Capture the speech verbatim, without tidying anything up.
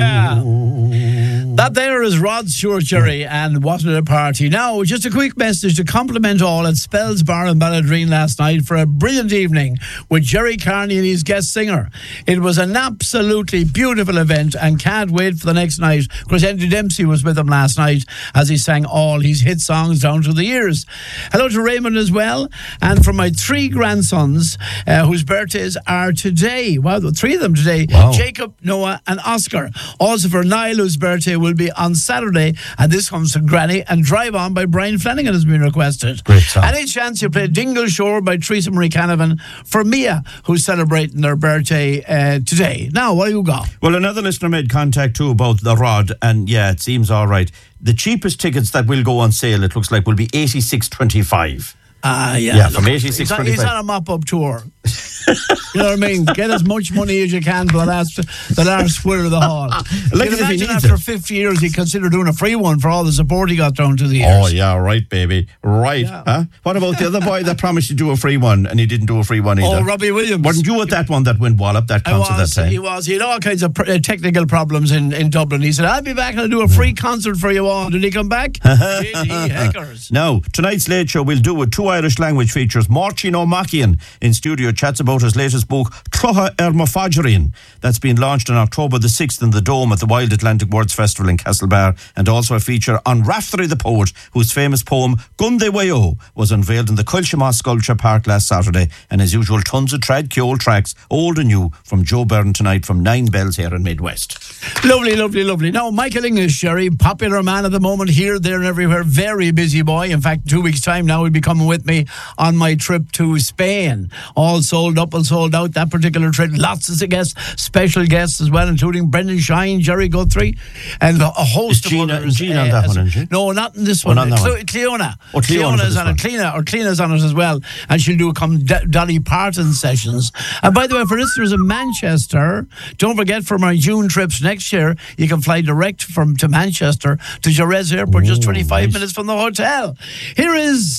That there is Rod Stewart, Jerry, and Wasn't It a Party? Now, just a quick message to compliment all at Spells Bar in Balladreen last night for a brilliant evening with Jerry Carney and his guest singer. It was an absolutely beautiful event and can't wait for the next night. Of course, Andy Dempsey was with him last night as he sang all his hit songs down through the years. Hello to Raymond as well, and for my three grandsons uh, whose birthdays are today. Wow, the three of them today. Wow. Jacob, Noah and Oscar. Also for Niall, whose birthday will be on Saturday, and this comes from Granny, and Drive On by Brian Flanagan has been requested. Great song. Any chance you play Dingle Shore by Teresa Marie Canavan for Mia, who's celebrating their birthday uh, today. Now, what do you got? Well, another listener made contact too about the Rod, and yeah, it seems all right. The cheapest tickets that will go on sale, it looks like, will be eighty-six twenty-five. Ah, uh, yeah. Yeah, from eighty-six twenty-five. He's, he's on a mop-up tour. You know what I mean? Get as much money as you can for the last, the last square of the hall. Like you can imagine needs after it. fifty years he'd consider doing a free one for all the support he got thrown to the years. Oh, yeah, right, baby. Right. Yeah. Huh? What about the other boy that promised to do a free one and he didn't do a free one either? Oh, Robbie Williams. Wasn't you at that one that went wallop, that I concert was, that time? he was. He had all kinds of pr- uh, technical problems in, in Dublin. He said, I'll be back and I'll do a free concert for you all. Did he come back? Did he, heckers? Now, tonight's Late Show we'll do with two Irish language features. Marcin O'Machian in studio chats about his latest book, Clocha Ermafajrin. That's been launched on October the sixth in the Dome at the Wild Atlantic Words Festival in Castlebar, and also a feature on Raftery the poet, whose famous poem Gunde Wayo was unveiled in the Culshama Sculpture Park last Saturday. And as usual, tons of trad Kjol tracks, old and new, from Joe Byrne tonight from Nine Bells here in Midwest. Lovely, lovely, lovely. Now, Michael English, Sherry, popular man at the moment, here, there and everywhere, very busy boy. In fact, two weeks' time now, he'll be coming with me on my trip to Spain. All sold up and sold out, that particular trip. Lots of guests, special guests as well, including Brendan Shine, Jerry Guthrie, and a host Is Gina, of others. Gina on that uh, one, isn't she? No, not in this Oh, one. not in that Cle- one. Cleona. Oh, Cleona's Cleona's on on this it. Cleona, or Cleona's on it as well. And she'll do come D- Dolly Parton sessions. And by the way, for listeners in Manchester, don't forget for my June trips next year, you can fly direct from to Manchester to Jerez Airport, just twenty-five nice. minutes from the hotel. Here is